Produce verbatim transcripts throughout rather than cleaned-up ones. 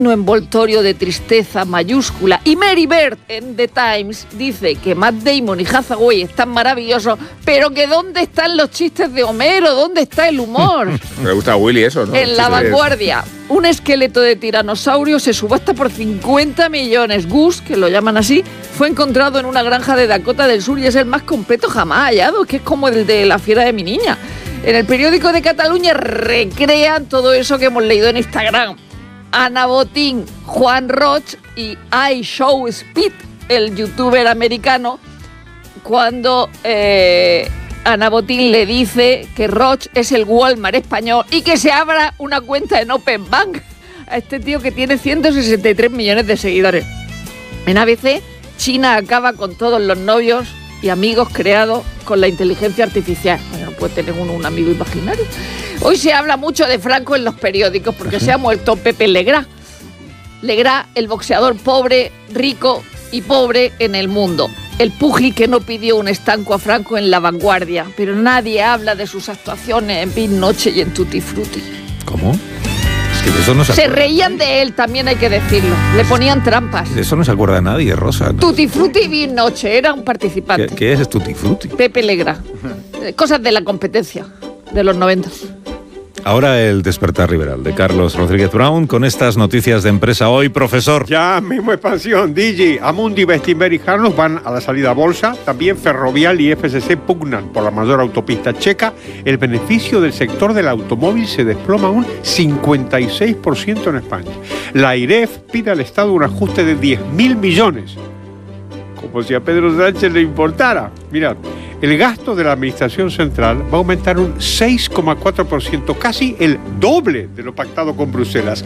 envoltorio de tristeza mayúscula. Y Mary Bird en The Times dice que Matt Damon y Hathaway están maravillosos, pero que ¿dónde están los chistes de Homero? ¿Dónde está el humor? Me gusta a Willy eso, ¿no? En La Vanguardia, un esqueleto de tiranosaurio se subasta por cincuenta millones. Goose, que lo llaman así, fue encontrado en una granja de Dakota del Sur y es el más completo jamás hallado, que es como el de la fiera de mi niña. En el periódico de Cataluña recrean todo eso que hemos leído en Instagram. Ana Botín, Juan Roch y I Show Speed, el youtuber americano, cuando eh, Ana Botín le dice que Roch es el Walmart español y que se abra una cuenta en Open Bank a este tío que tiene ciento sesenta y tres millones de seguidores. En A B C, China acaba con todos los novios y amigos creados con la inteligencia artificial. Bueno, no puede tener uno un amigo imaginario. Hoy se habla mucho de Franco en los periódicos porque se ha muerto Pepe Legrá. Legrá, el boxeador pobre, rico y pobre en el mundo. El pugil que no pidió un estanco a Franco en La Vanguardia. Pero nadie habla de sus actuaciones en Big Noche y en Tutti Frutti. ¿Cómo? Es que de eso no se, se reían de él, también hay que decirlo. Le ponían trampas. De eso no se acuerda nadie, Rosa. ¿No? Tutti Frutti y Big Noche, era un participante. ¿Qué, qué es Tutti Frutti? Pepe Legrá. Cosas de la competencia de los noventa. Ahora el despertar liberal de Carlos Rodríguez Brown con estas noticias de empresa hoy, profesor. Ya mismo expansión, Digi, Amundi, Bestinver y Harnos van a la salida a bolsa. También Ferrovial y F C C pugnan por la mayor autopista checa. El beneficio del sector del automóvil se desploma un cincuenta y seis por ciento en España. La IREF pide al Estado un ajuste de diez mil millones. Como si a Pedro Sánchez le importara. Mirad, el gasto de la Administración Central va a aumentar un seis coma cuatro por ciento, casi el doble de lo pactado con Bruselas.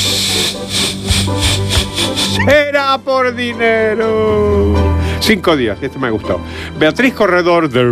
Será por dinero. Cinco días, este me ha gustado. Beatriz Corredor de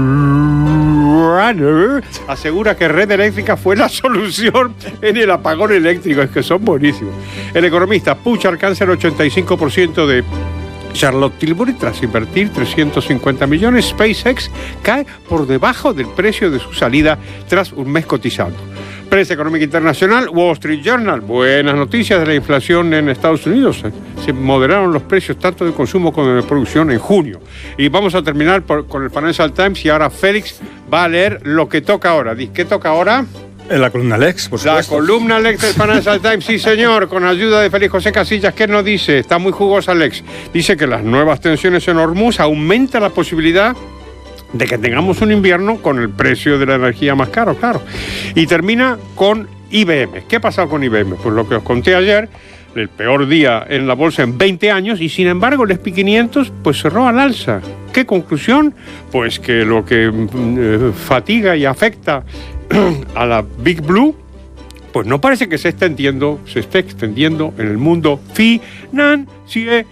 Runner asegura que Red Eléctrica fue la solución en el apagón eléctrico. Es que son buenísimos. El economista Puig alcanza el ochenta y cinco por ciento de Charlotte Tilbury tras invertir trescientos cincuenta millones. SpaceX cae por debajo del precio de su salida tras un mes cotizando. Prensa económica internacional, Wall Street Journal. Buenas noticias de la inflación en Estados Unidos. Se moderaron los precios tanto de consumo como de producción en junio. Y vamos a terminar por, con el Financial Times y ahora Félix va a leer lo que toca ahora. ¿Qué toca ahora? En la columna Lex, por supuesto. La columna Lex del Financial Times, sí señor, con ayuda de Félix José Casillas. ¿Qué nos dice? Está muy jugosa Lex. Dice que las nuevas tensiones en Hormuz aumentan la posibilidad de que tengamos un invierno con el precio de la energía más caro, claro. Y termina con I B M. ¿Qué ha pasado con I B M? Pues lo que os conté ayer, el peor día en la bolsa en veinte años, y sin embargo el S and P quinientos pues cerró al alza. ¿Qué conclusión? Pues que lo que eh, fatiga y afecta a la Big Blue, pues no parece que se esté extendiendo, se esté extendiendo en el mundo financiero.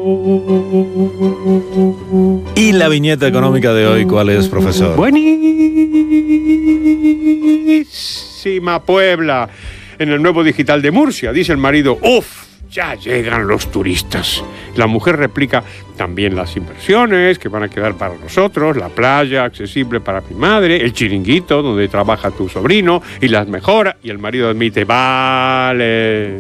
¿Y la viñeta económica de hoy cuál es, profesor? Buenísima Puebla. En el nuevo digital de Murcia, dice el marido, ¡uf! Ya llegan los turistas. La mujer replica, también las inversiones que van a quedar para nosotros, la playa accesible para mi madre, el chiringuito donde trabaja tu sobrino y las mejoras. Y el marido admite, vale.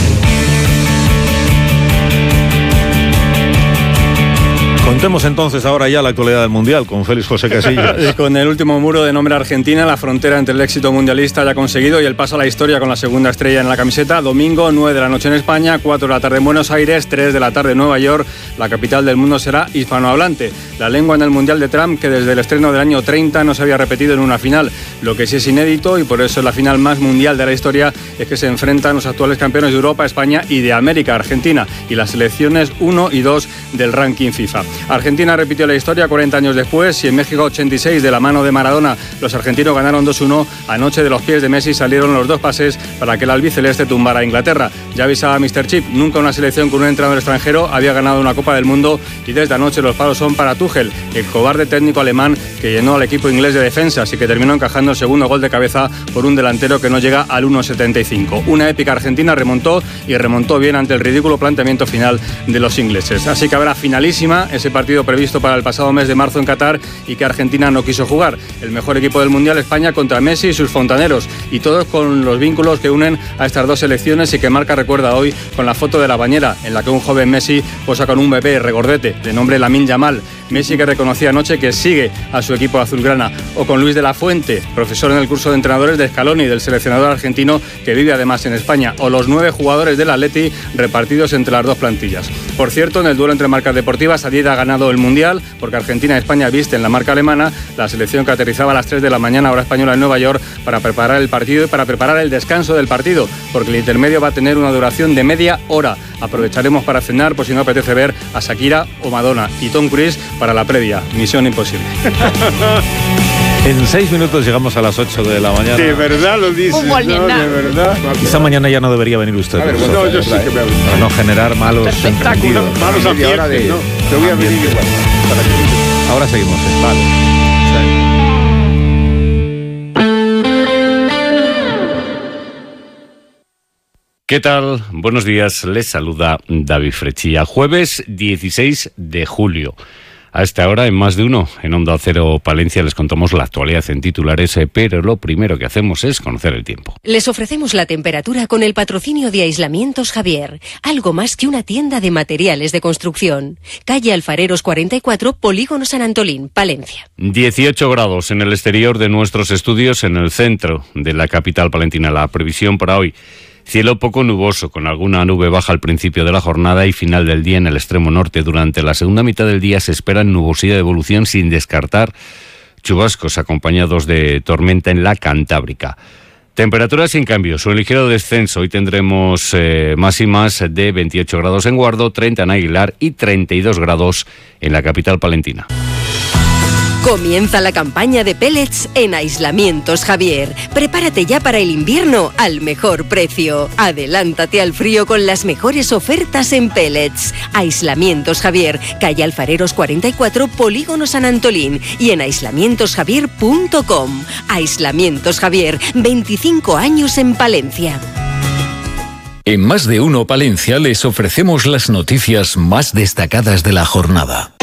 Contemos entonces ahora ya la actualidad del Mundial con Félix José Casillas. Con el último muro de nombre Argentina, la frontera entre el éxito mundialista ya conseguido y el paso a la historia con la segunda estrella en la camiseta. Domingo, nueve de la noche en España, cuatro de la tarde en Buenos Aires, tres de la tarde en Nueva York. La capital del mundo será hispanohablante. La lengua en el Mundial de Trump, que desde el estreno del año treinta no se había repetido en una final. Lo que sí es inédito, y por eso es la final más mundial de la historia, es que se enfrentan los actuales campeones de Europa, España y de América, Argentina, y las selecciones uno y dos del ranking FIFA. Argentina repitió la historia cuarenta años después y en México ochenta y seis, de la mano de Maradona, los argentinos ganaron dos uno. Anoche de los pies de Messi salieron los dos pases para que el albiceleste tumbara a Inglaterra. Ya avisaba míster Chip, nunca una selección con un entrenador extranjero había ganado una Copa del Mundo y desde anoche los palos son para Tuchel, el cobarde técnico alemán que llenó al equipo inglés de defensas y que terminó encajando el segundo gol de cabeza por un delantero que no llega al uno setenta y cinco. Una épica Argentina remontó y remontó bien ante el ridículo planteamiento final de los ingleses. Así que habrá finalísima ese partido partido previsto para el pasado mes de marzo en Qatar y que Argentina no quiso jugar. El mejor equipo del Mundial, España, contra Messi y sus fontaneros, y todos con los vínculos que unen a estas dos selecciones y que Marca recuerda hoy con la foto de la bañera, en la que un joven Messi posa con un bebé regordete de nombre Lamine Yamal. Messi, que reconocía anoche que sigue a su equipo azulgrana, o con Luis de la Fuente, profesor en el curso de entrenadores de Scaloni, del seleccionador argentino que vive además en España, o los nueve jugadores del Atleti repartidos entre las dos plantillas. Por cierto, en el duelo entre marcas deportivas, Adidas ha ganado el Mundial, porque Argentina y España visten la marca alemana. La selección que aterrizaba a las tres de la mañana, hora española, en Nueva York, para preparar el partido y para preparar el descanso del partido, porque el intermedio va a tener una duración de media hora. Aprovecharemos para cenar, por si no apetece ver a Shakira o Madonna, y Tom Cruise para la previa. Misión imposible. En seis minutos llegamos a las ocho de la mañana. De verdad lo dices, Un ¿no? buen De verdad. Quizá mañana ya no debería venir usted. A ver, profesor, no, yo sí que me voy. para no generar malos Espectáculo. entendidos. Malos ambientes, ¿no? Te voy a venir igual. Ahora seguimos. ¿eh? Vale. ¿Qué tal? Buenos días, les saluda David Frechilla. Jueves dieciséis de julio. A esta hora, en Más de Uno, en Onda Cero Palencia, les contamos la actualidad en titulares, pero lo primero que hacemos es conocer el tiempo. Les ofrecemos la temperatura con el patrocinio de Aislamientos Javier, algo más que una tienda de materiales de construcción. Calle Alfareros cuarenta y cuatro, Polígono San Antolín, Palencia. dieciocho grados en el exterior de nuestros estudios en el centro de la capital palentina. La previsión para hoy: cielo poco nuboso, con alguna nube baja al principio de la jornada y final del día en el extremo norte. Durante la segunda mitad del día se espera nubosidad de evolución, sin descartar chubascos acompañados de tormenta en la Cantábrica. Temperaturas sin cambios, un ligero descenso. Hoy tendremos eh, máximas de veintiocho grados en Guardo, treinta en Aguilar y treinta y dos grados en la capital palentina. Comienza la campaña de pellets en Aislamientos Javier. Prepárate ya para el invierno al mejor precio. Adelántate al frío con las mejores ofertas en pellets. Aislamientos Javier, calle Alfareros cuarenta y cuatro, Polígono San Antolín, y en aislamientos javier punto com. Aislamientos Javier, veinticinco años en Palencia. En Más de Uno Palencia les ofrecemos las noticias más destacadas de la jornada.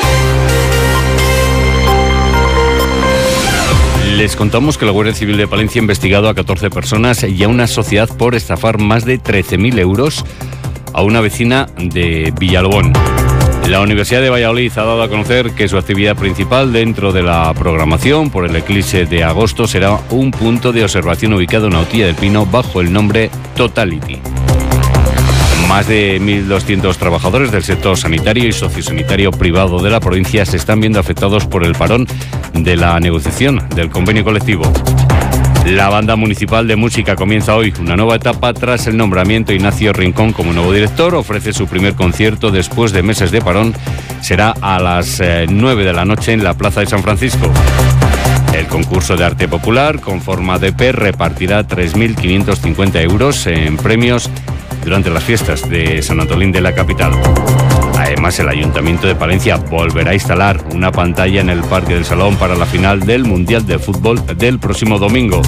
Les contamos que la Guardia Civil de Palencia ha investigado a catorce personas y a una sociedad por estafar más de trece mil euros a una vecina de Villalbón. La Universidad de Valladolid ha dado a conocer que su actividad principal dentro de la programación por el eclipse de agosto será un punto de observación ubicado en Autilla del Pino bajo el nombre Totality. Más de mil doscientos trabajadores del sector sanitario y sociosanitario privado de la provincia se están viendo afectados por el parón de la negociación del convenio colectivo. La Banda Municipal de Música comienza hoy una nueva etapa tras el nombramiento de Ignacio Rincón como nuevo director. Ofrece su primer concierto después de meses de parón. Será a las eh, nueve de la noche en la Plaza de San Francisco. El concurso de arte popular con forma de P repartirá tres mil quinientos cincuenta euros en premios durante las fiestas de San Antolín de la capital. Además, el Ayuntamiento de Palencia volverá a instalar una pantalla en el Parque del Salón para la final del Mundial de Fútbol del próximo domingo.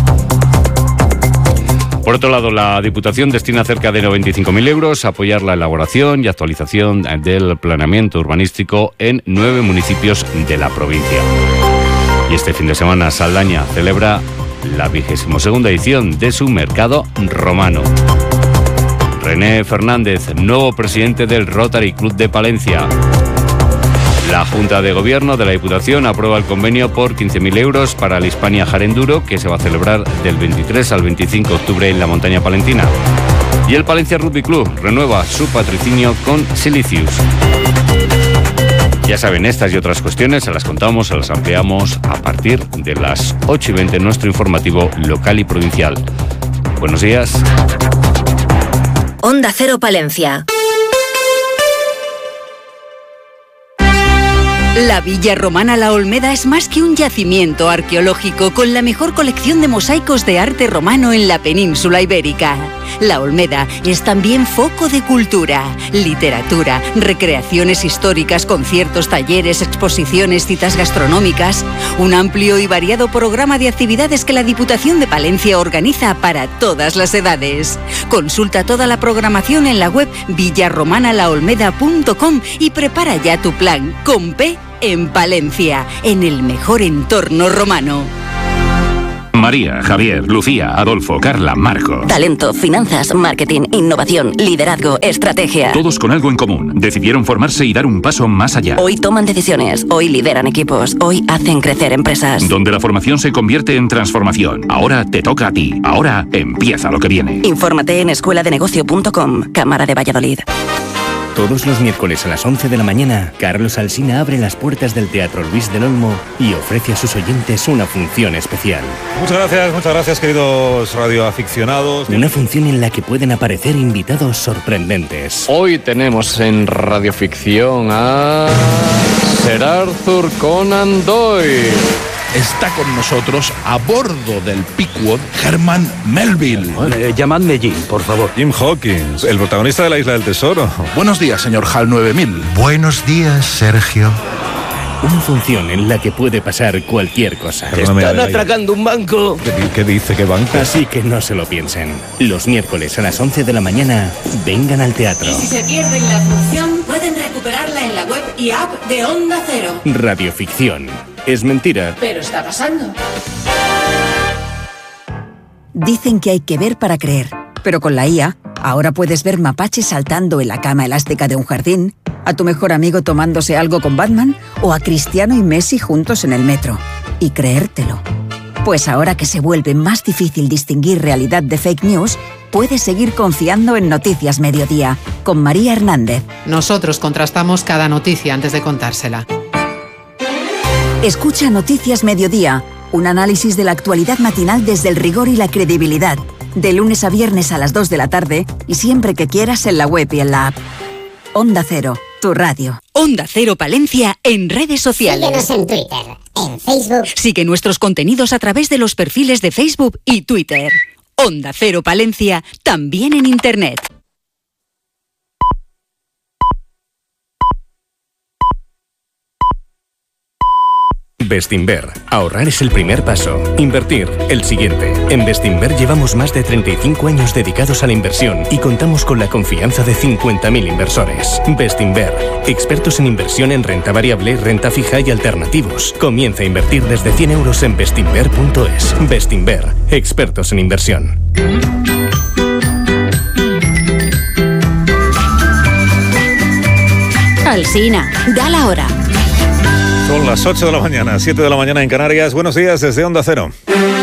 Por otro lado, la Diputación destina cerca de noventa y cinco mil euros a apoyar la elaboración y actualización del planeamiento urbanístico en nueve municipios de la provincia. Y este fin de semana, Saldaña celebra la vigésima segunda edición de su Mercado Romano. René Fernández, nuevo presidente del Rotary Club de Palencia. La Junta de Gobierno de la Diputación aprueba el convenio por quince mil euros para el Hispania Jarenduro, que se va a celebrar del veintitrés al veinticinco de octubre en la montaña palentina. Y el Palencia Rugby Club renueva su patrocinio con Silicius. Ya saben, estas y otras cuestiones se las contamos, se las ampliamos a partir de las ocho y veinte en nuestro informativo local y provincial. Buenos días. Onda Cero Palencia. La Villa Romana La Olmeda es más que un yacimiento arqueológico con la mejor colección de mosaicos de arte romano en la península ibérica. La Olmeda es también foco de cultura, literatura, recreaciones históricas, conciertos, talleres, exposiciones, citas gastronómicas. Un amplio y variado programa de actividades que la Diputación de Palencia organiza para todas las edades. Consulta toda la programación en la web villarromanalaolmeda punto com y prepara ya tu plan con P en Palencia, en el mejor entorno romano. María, Javier, Lucía, Adolfo, Carla, Marco. Talento, finanzas, marketing, innovación, liderazgo, estrategia. Todos con algo en común. Decidieron formarse y dar un paso más allá. Hoy toman decisiones, hoy lideran equipos, hoy hacen crecer empresas. Donde la formación se convierte en transformación. Ahora te toca a ti. Ahora empieza lo que viene. Infórmate en escuela de negocio punto com, Cámara de Valladolid. Todos los miércoles a las once de la mañana, Carlos Alsina abre las puertas del Teatro Luis del Olmo y ofrece a sus oyentes una función especial. Muchas gracias, muchas gracias, queridos radioaficionados. Una función en la que pueden aparecer invitados sorprendentes. Hoy tenemos en Radioficción a Sir Arthur Conan Doyle. Está con nosotros, a bordo del Pequod, Herman Melville. Eh, llamadme Jim, por favor. Jim Hawkins, el protagonista de La Isla del Tesoro. Buenos días, señor Hal nueve mil. Buenos días, Sergio. Una función en la que puede pasar cualquier cosa. Están atracando un banco. ¿Qué, qué dice? ¿Qué banco? Así que no se lo piensen. Los miércoles a las once de la mañana, vengan al teatro. Y si se pierden la función, pueden recuperarla en la web y app de Onda Cero. Radioficción. Es mentira. Pero está pasando. Dicen que hay que ver para creer, pero con la I A, ahora puedes ver mapaches saltando en la cama elástica de un jardín, a tu mejor amigo tomándose algo con Batman o a Cristiano y Messi juntos en el metro. Y creértelo. Pues ahora que se vuelve más difícil distinguir realidad de fake news, puedes seguir confiando en Noticias Mediodía, con María Hernández. Nosotros contrastamos cada noticia antes de contársela. Escucha Noticias Mediodía, un análisis de la actualidad matinal desde el rigor y la credibilidad, de lunes a viernes a las dos de la tarde y siempre que quieras en la web y en la app. Onda Cero, tu radio. Onda Cero Palencia en redes sociales. Síguenos en Twitter, en Facebook. Sigue nuestros contenidos a través de los perfiles de Facebook y Twitter. Onda Cero Palencia, también en Internet. Bestinver. Ahorrar es el primer paso. Invertir, el siguiente. En Bestinver llevamos más de treinta y cinco años dedicados a la inversión y contamos con la confianza de cincuenta mil inversores. Bestinver. Expertos en inversión en renta variable, renta fija y alternativos. Comienza a invertir desde cien euros en bestinver punto es. Bestinver. Expertos en inversión. Alsina, da la hora. Son las ocho de la mañana, siete de la mañana en Canarias. Buenos días desde Onda Cero.